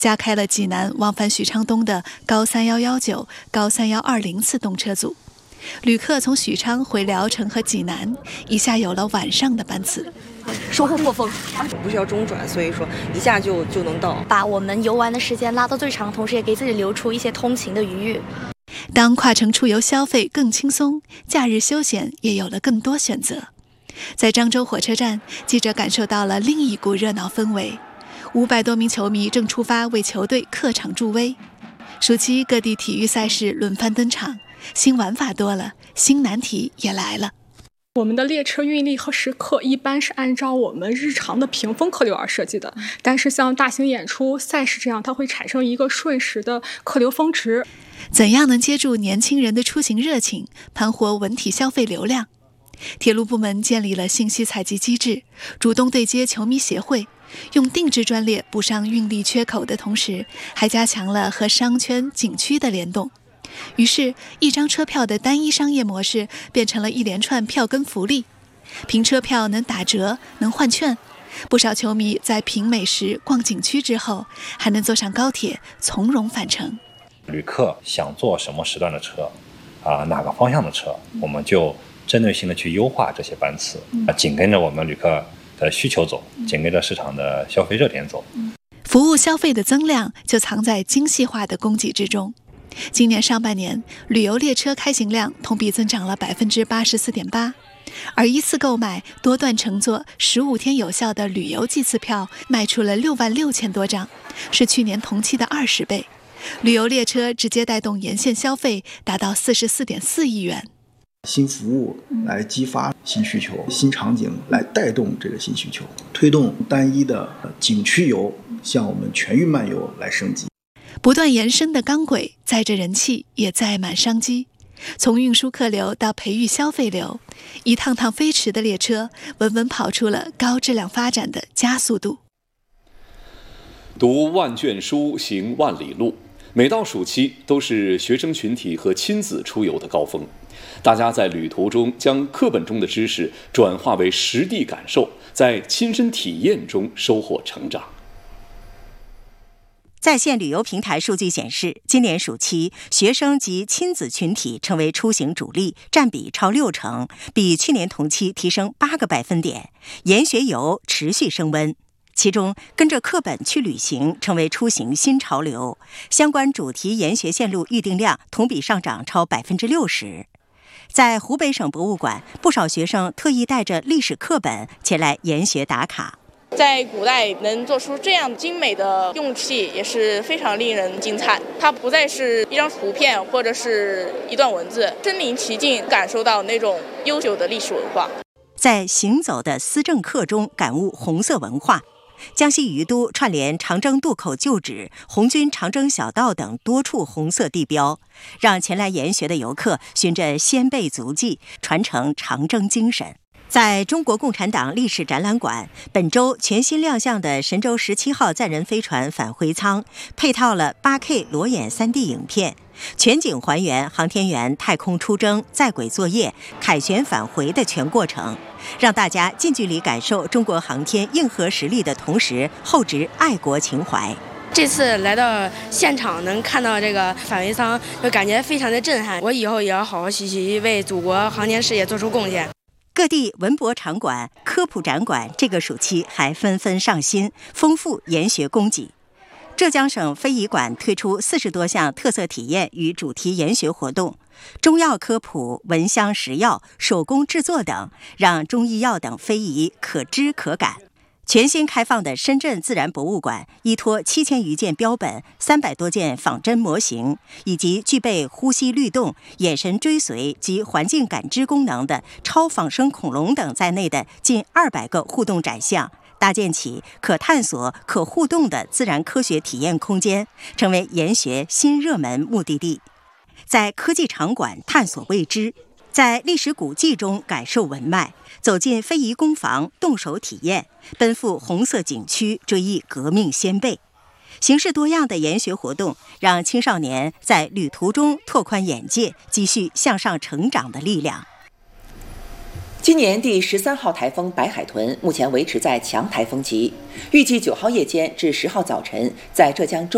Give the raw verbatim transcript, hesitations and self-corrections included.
加开了济南往返许昌东的高三一一九、高三一二零次动车组。旅客从许昌回聊城和济南，一下有了晚上的班次。 收获颇丰， 不需要中转，所以说一下就就能到， 把我们游玩的时间拉到最长，同时也给自己留出一些通勤的余裕。 当跨城出游消费更轻松，假日休闲也有了更多选择。在漳州火车站，记者感受到了另一股热闹氛围。五百多名球迷正出发为球队客场助威。暑期各地体育赛事轮番登场，新玩法多了，新难题也来了。 我们的列车运力和时刻一般是按照我们日常的屏风客流而设计的，但是像大型演出、赛事这样，它会产生一个瞬时的客流峰值。 怎样能接住年轻人的出行热情，盘活文体消费流量？铁路部门建立了信息采集机制，主动对接球迷协会，用定制专列补上运力缺口的同时，还加强了和商圈、景区的联动。于是，一张车票的单一商业模式变成了一连串票根福利。凭车票能打折，能换券。不少球迷在品美食、逛景区之后，还能坐上高铁，从容返程。 旅客想坐什么时段的车，啊，哪个方向的车，我们就针对性的去优化这些班次，啊，紧跟着我们旅客的需求走，紧跟着市场的消费热点走。 服务消费的增量就藏在精细化的供给之中。今年上半年，旅游列车开行量同比增长了百分之八十四点八，而一次购买多段乘坐十五天有效的旅游季次票卖出了六万六千多张，是去年同期的二十倍。旅游列车直接带动沿线消费达到四十四点四亿元。 新服务来激发新需求，新场景来带动这个新需求，推动单一的景区游向我们全域漫游来升级。 不断延伸的钢轨载着人气，也载满商机。从运输客流到培育消费流，一趟趟飞驰的列车稳稳跑出了高质量发展的加速度。 读万卷书，行万里路。每到暑期，都是学生群体和亲子出游的高峰。大家在旅途中将课本中的知识转化为实地感受，在亲身体验中收获成长。 在线旅游平台数据显示，今年暑期学生及亲子群体成为出行主力，占比超六成，比去年同期提升八个百分点。研学游持续升温，其中跟着课本去旅行成为出行新潮流，相关主题研学线路预订量同比上涨超百分之六十。在湖北省博物馆，不少学生特意带着历史课本前来研学打卡。 在古代能做出这样精美的用器也是非常令人惊叹，它不再是一张图片或者是一段文字，身临其境感受到那种悠久的历史文化。 在行走的思政课中感悟红色文化，江西于都串联长征渡口旧址、红军长征小道等多处红色地标，让前来研学的游客循着先辈足迹传承长征精神。在中国共产党历史展览馆，本周全新亮相的神舟十七号载人飞船返回舱配套了 八 K 裸眼 三 D 影片，全景还原航天员太空出征、在轨作业、凯旋返回的全过程，让大家近距离感受中国航天硬核实力的同时，厚植爱国情怀。 这次来到现场能看到这个返回舱，就感觉非常的震撼。我以后也要好好学习，为祖国航天事业做出贡献。各地文博场馆、科普展馆这个暑期还纷纷上新，丰富研学供给。浙江省非遗馆推出四十多项特色体验与主题研学活动，中药科普、闻香识药、手工制作等，让中医药等非遗可知可感。全新开放的深圳自然博物馆，依托七千余件标本、三百多件仿真模型，以及具备呼吸律动、眼神追随及环境感知功能的超仿生恐龙等在内的近二百个互动展项，搭建起可探索、可互动的自然科学体验空间，成为研学新热门目的地。在科技场馆探索未知，在历史古迹中感受文脉，走进非遗工坊动手体验，奔赴红色景区追忆革命先辈。形式多样的研学活动，让青少年在旅途中拓宽眼界，积蓄向上成长的力量。 今年第十三号台风白海豚目前维持在强台风级，预计九号夜间至十号早晨在浙江周